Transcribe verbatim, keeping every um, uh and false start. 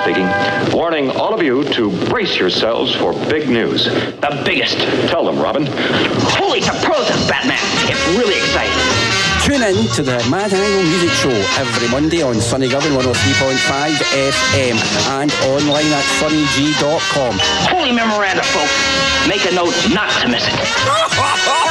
speaking, warning all of you to brace yourselves for big news. The biggest. Tell them, Robin. Holy Toprosa, Batman. It's really exciting. Tune in to the Mad Angle Music Show every Monday on Sunny Govan one oh three point five F M and online at sunny g dot com. Holy memoranda, folks. Make a note not to miss it.